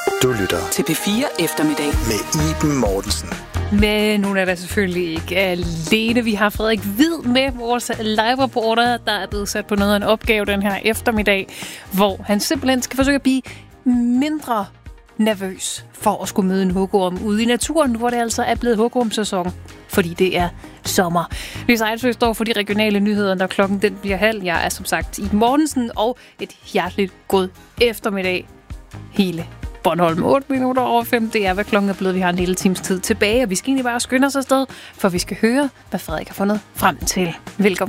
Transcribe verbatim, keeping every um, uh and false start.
Du lytter til P fire Eftermiddag med Iben Mortensen. Men hun er da selvfølgelig ikke alene. Vi har Frederik Hvid med, vores live-reporter, der er blevet sat på noget af en opgave den her eftermiddag, hvor han simpelthen skal forsøge at blive mindre nervøs for at skulle møde en hugorm ude i naturen, hvor det altså er blevet hugormsæson, fordi det er sommer. Lise Ejlsø står for de regionale nyheder, når klokken den bliver halv. Jeg er som sagt Iben Mortensen, og et hjerteligt god eftermiddag hele Bornholm. otte minutter over fem, det er, hvad klokken er blevet. Vi har en lille times tid tilbage, og vi skal egentlig bare skynde os afsted, for vi skal høre, hvad Frederik har fundet frem til. Velkommen.